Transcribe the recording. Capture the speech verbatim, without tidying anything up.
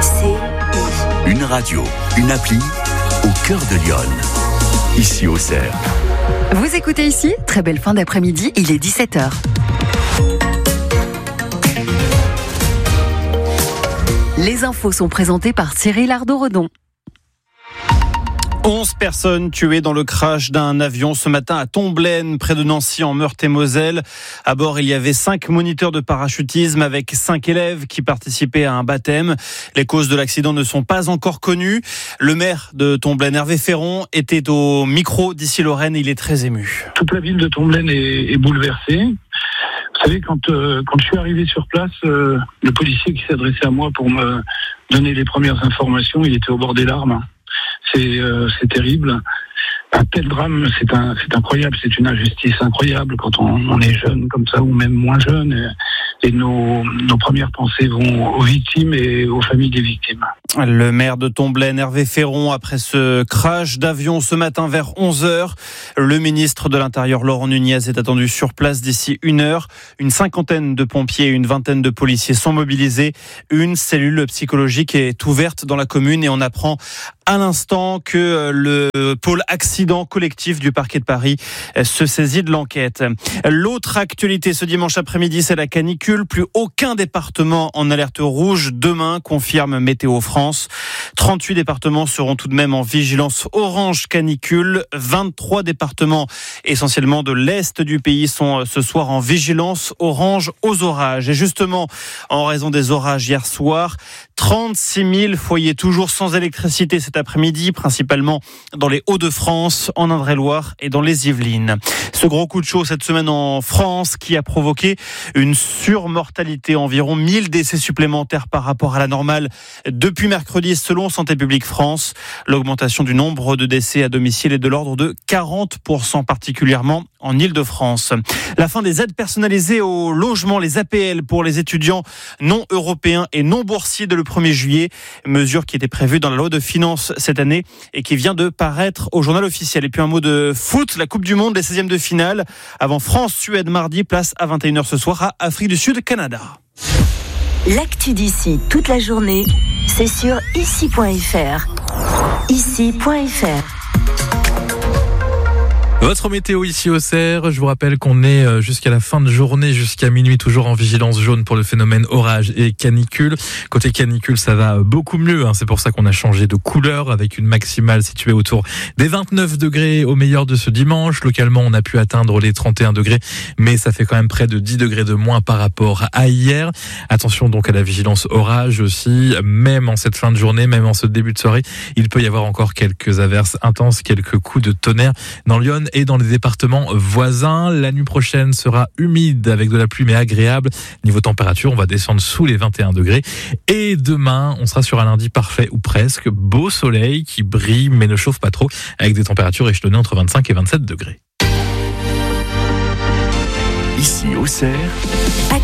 C I. Une radio, une appli au cœur de Lyon. Ici au Cerf. Vous écoutez ici, très belle fin d'après-midi, il est dix-sept heures. Les infos sont présentées par Cyril Ardo-Redon. onze personnes tuées dans le crash d'un avion ce matin à Tomblaine, près de Nancy, en Meurthe-et-Moselle. À bord, il y avait cinq moniteurs de parachutisme avec cinq élèves qui participaient à un baptême. Les causes de l'accident ne sont pas encore connues. Le maire de Tomblaine, Hervé Ferron, était au micro d'Ici Lorraine et il est très ému. Toute la ville de Tomblaine est, est bouleversée. Vous savez, quand, euh, quand je suis arrivé sur place, euh, le policier qui s'est adressé à moi pour me donner les premières informations, il était au bord des larmes. C'est, euh, c'est terrible. Un tel drame, c'est, un, c'est incroyable, c'est une injustice incroyable quand on, on est jeune comme ça, ou même moins jeune. Et, et nos, nos premières pensées vont aux victimes et aux familles des victimes. Le maire de Tomblaine, Hervé Ferron, après ce crash d'avion ce matin vers onze heures. Le ministre de l'Intérieur, Laurent Nunez, est attendu sur place d'ici une heure. Une cinquantaine de pompiers et une vingtaine de policiers sont mobilisés. Une cellule psychologique est ouverte dans la commune et on apprend à l'instant que le pôle accident collectif du parquet de Paris se saisit de l'enquête. L'autre actualité ce dimanche après-midi, c'est la canicule. Plus aucun département en alerte rouge demain, confirme Météo France. trente-huit départements seront tout de même en vigilance orange canicule. vingt-trois départements, essentiellement de l'est du pays, sont ce soir en vigilance orange aux orages. Et justement, en raison des orages hier soir, trente-six mille foyers toujours sans électricité cet après-midi, principalement dans les Hauts-de-France, en Indre-et-Loire et dans les Yvelines. Ce gros coup de chaud cette semaine en France qui a provoqué une surmortalité, environ mille décès supplémentaires par rapport à la normale depuis mercredi, selon Santé publique France. L'augmentation du nombre de décès à domicile est de l'ordre de quarante pour cent, particulièrement en Île-de-France. La fin des aides personnalisées au logement, les A P L, pour les étudiants non européens et non boursiers dès le premier juillet. Mesure qui était prévue dans la loi de finances cette année et qui vient de paraître au journal officiel. Et puis un mot de foot, la Coupe du Monde, les seizièmes de finale. Avant France-Suède mardi, place à vingt et une heures ce soir à Afrique du Sud-Canada. L'actu d'ici toute la journée, c'est sur ici point f r. ici point f r. Votre météo ici au Cerf, je vous rappelle qu'on est jusqu'à la fin de journée, jusqu'à minuit, toujours en vigilance jaune pour le phénomène orage et canicule. Côté canicule, ça va beaucoup mieux, hein. C'est pour ça qu'on a changé de couleur avec une maximale située autour des vingt-neuf degrés au meilleur de ce dimanche. Localement, on a pu atteindre les trente et un degrés, mais ça fait quand même près de dix degrés de moins par rapport à hier. Attention donc à la vigilance orage aussi, même en cette fin de journée, même en ce début de soirée, il peut y avoir encore quelques averses intenses, quelques coups de tonnerre dans Lyon et dans les départements voisins. La nuit prochaine sera humide avec de la pluie mais agréable. Niveau température, on va descendre sous les vingt et un degrés. Et demain, on sera sur un lundi parfait ou presque. Beau soleil qui brille mais ne chauffe pas trop, avec des températures échelonnées entre vingt-cinq et vingt-sept degrés. Ici au Cerf.